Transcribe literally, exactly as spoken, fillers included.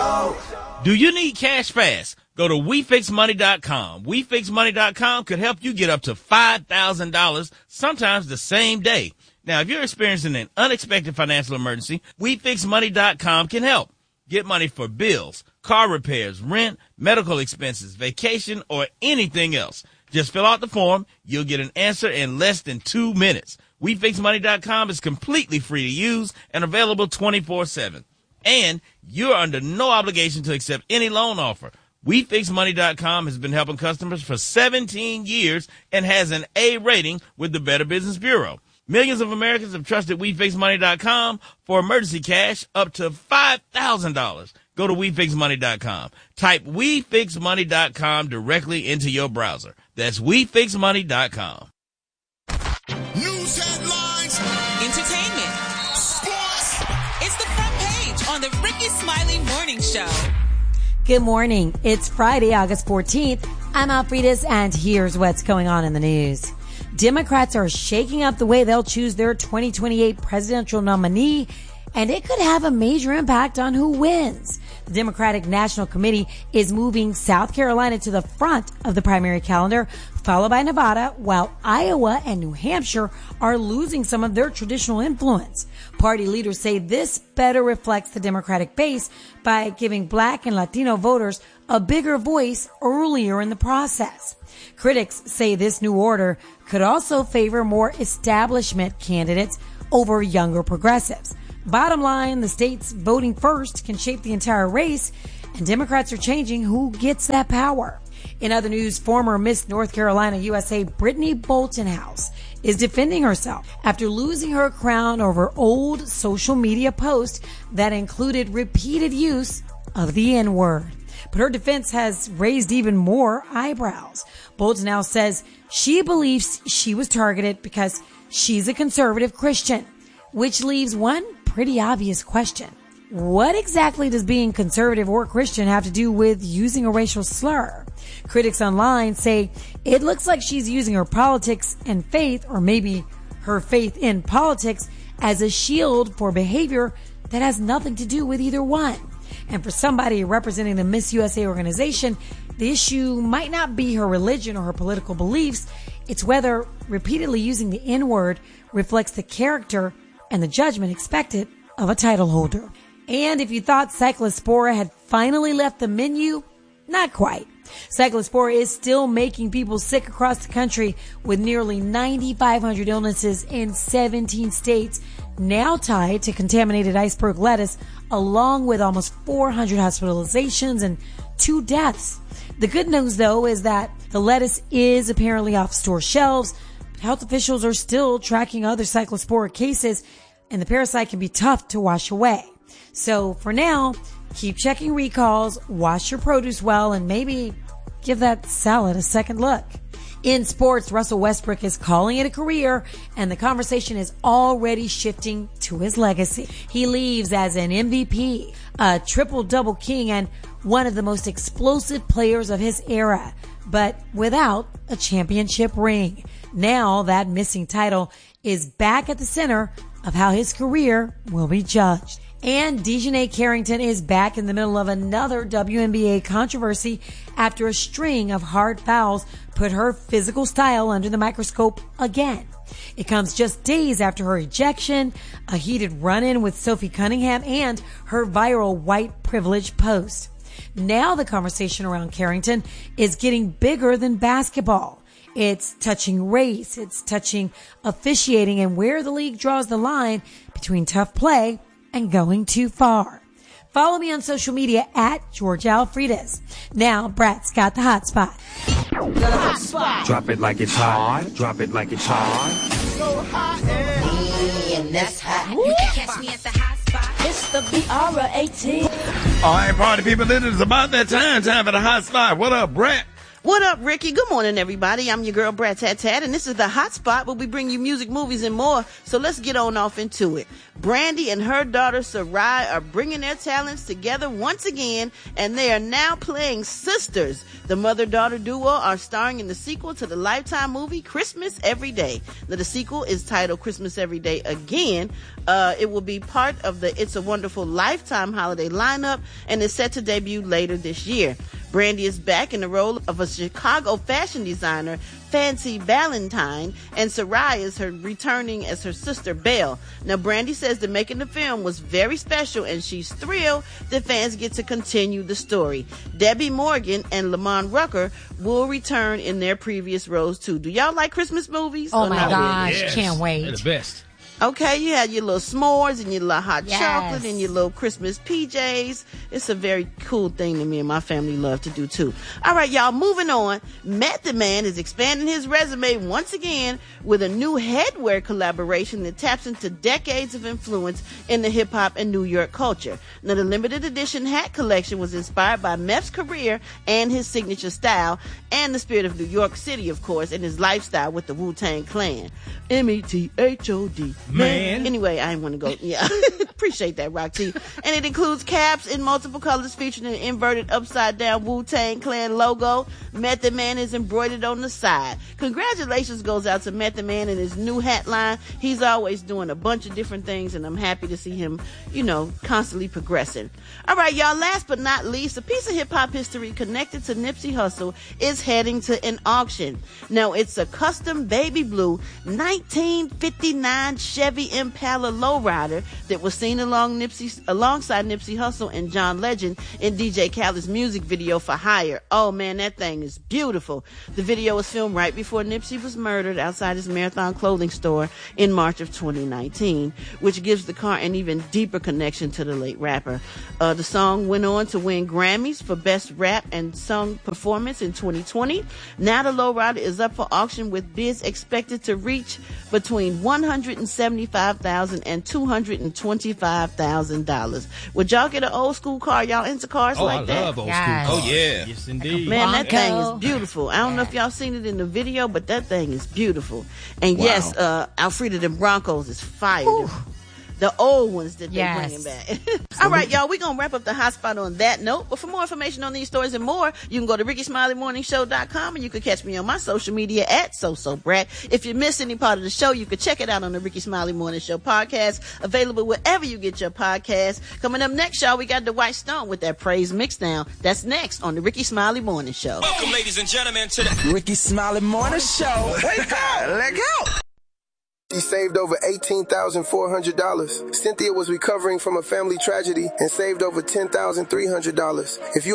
Show. Do you need cash fast? Go to we fix money dot com. we fix money dot com could help you get up to five thousand dollars, sometimes the same day. Now, if you're experiencing an unexpected financial emergency, we fix money dot com can help. Get money for bills, car repairs, rent, medical expenses, vacation, or anything else. Just fill out the form. You'll get an answer in less than two minutes. we fix money dot com is completely free to use and available twenty-four seven. And you're under no obligation to accept any loan offer. we fix money dot com has been helping customers for seventeen years and has an A rating with the Better Business Bureau. Millions of Americans have trusted we fix money dot com for emergency cash up to five thousand dollars. Go to we fix money dot com. Type we fix money dot com directly into your browser. That's we fix money dot com. News headlines. Entertainment. Sports. It's the front page on the Ricky Smiley Morning Show. Good morning. It's Friday, August fourteenth. I'm Alfredas, and here's what's going on in the news. Democrats are shaking up the way they'll choose their twenty twenty-eight presidential nominee, and it could have a major impact on who wins. The Democratic National Committee is moving South Carolina to the front of the primary calendar, followed by Nevada, while Iowa and New Hampshire are losing some of their traditional influence. Party leaders say this better reflects the Democratic base by giving Black and Latino voters a bigger voice earlier in the process. Critics say this new order could also favor more establishment candidates over younger progressives. Bottom line, the states voting first can shape the entire race, and Democrats are changing who gets that power. In other news, former Miss North Carolina U S A Brittany Boltonhouse is defending herself after losing her crown over old social media posts that included repeated use of the N-word. But her defense has raised even more eyebrows. Boltonhouse says she believes she was targeted because she's a conservative Christian, which leaves one pretty obvious question. What exactly does being conservative or Christian have to do with using a racial slur? Critics online say it looks like she's using her politics and faith, or maybe her faith in politics, as a shield for behavior that has nothing to do with either one. And for somebody representing the Miss U S A organization, the issue might not be her religion or her political beliefs. It's whether repeatedly using the N-word reflects the character and the judgment expected of a title holder. And if you thought Cyclospora had finally left the menu, not quite. Cyclospora is still making people sick across the country, with nearly nine thousand five hundred illnesses in seventeen states now tied to contaminated iceberg lettuce, along with almost four hundred hospitalizations and two deaths. The good news, though, is that the lettuce is apparently off store shelves. Health officials are still tracking other Cyclospora cases, and the parasite can be tough to wash away. So for now, keep checking recalls, wash your produce well, and maybe give that salad a second look. In sports, Russell Westbrook is calling it a career, and the conversation is already shifting to his legacy. He leaves as an M V P, a triple-double king, and one of the most explosive players of his era, but without a championship ring. Now that missing title is back at the center of how his career will be judged. And Dejanay Carrington is back in the middle of another W N B A controversy after a string of hard fouls put her physical style under the microscope again. It comes just days after her ejection, a heated run-in with Sophie Cunningham, and her viral white privilege post. Now the conversation around Carrington is getting bigger than basketball. It's touching race, it's touching officiating, and where the league draws the line between tough play and going too far. Follow me on social media at George Alfredas. Now, Brat's got the hot spot. The hot spot. Drop it like it's hot. Drop it like it's hot. So hot and that's hot. You can catch me at the hot spot. It's the B R A T. All right, party people, it is about that time. Time for the hot spot. What up, Brat? What up, Ricky? Good morning, everybody. I'm your girl, Brat Tat Tat, and this is the Hot Spot where we bring you music, movies, and more. So let's get on off into it. Brandy and her daughter, Sarai, are bringing their talents together once again, and they are now playing sisters. The mother-daughter duo are starring in the sequel to the Lifetime movie, Christmas Every Day. Now, the sequel is titled Christmas Every Day Again. Uh, it will be part of the It's a Wonderful Lifetime holiday lineup, and is set to debut later this year. Brandy is back in the role of a Chicago fashion designer, Fancy Valentine, and Sarai is her returning as her sister, Belle. Now, Brandy says that making the film was very special, and she's thrilled that fans get to continue the story. Debbie Morgan and Lamont Rucker will return in their previous roles, too. Do y'all like Christmas movies? Oh, my not gosh. really? Yes. Can't wait. They're the best. Okay, you had your little s'mores and your little hot Yes. chocolate and your little Christmas P Js. It's a very cool thing that me and my family love to do too. All right, y'all, moving on. Method Man is expanding his resume once again with a new headwear collaboration that taps into decades of influence in the hip hop and New York culture. Now, the limited edition hat collection was inspired by Meph's career and his signature style, and the spirit of New York City, of course, and his lifestyle with the Wu-Tang Clan. M E T H O D Man. Anyway, I didn't want to go. Yeah. Appreciate that, Rock T. And it includes caps in multiple colors featuring an inverted upside down Wu-Tang Clan logo. Method Man is embroidered on the side. Congratulations goes out to Method Man and his new hat line. He's always doing a bunch of different things, and I'm happy to see him, you know, constantly progressing. All right, y'all, last but not least, a piece of hip-hop history connected to Nipsey Hussle is heading to an auction. Now, it's a custom baby blue nineteen fifty-nine Chevy Impala lowrider that was seen along Nipsey, alongside Nipsey Hussle and John Legend in D J Khaled's music video for Hire. Oh man, that thing is beautiful. The video was filmed right before Nipsey was murdered outside his Marathon clothing store in March of twenty nineteen, which gives the car an even deeper connection to the late rapper. Uh, the song went on to win Grammys for Best Rap and Song Performance in twenty twenty. Now the lowrider is up for auction with bids expected to reach between one hundred seventy-five thousand dollars and two hundred twenty-five thousand dollars. Would y'all get an old school car? Y'all into cars Oh, like I that? love old Yes. school cars. Oh, yeah. Yes, indeed. Man, that thing Bronco. is beautiful. I don't know if y'all seen it in the video, but that thing is beautiful. And yes, uh, Alfreda de Broncos is fire. The old ones that they're Yes. bringing back. All right, y'all, we're going to wrap up the hot spot on that note. But for more information on these stories and more, you can go to ricky smiley morning show dot com, and you can catch me on my social media at SoSoBrat. If you missed any part of the show, you can check it out on the Ricky Smiley Morning Show podcast, available wherever you get your podcasts. Coming up next, y'all, we got the White Stone with that praise mixdown. That's next on the Ricky Smiley Morning Show. Welcome, ladies and gentlemen, to the Ricky Smiley Morning Show. Wake up, let go. She saved over eighteen thousand four hundred dollars. Cynthia was recovering from a family tragedy and saved over ten thousand three hundred dollars. If you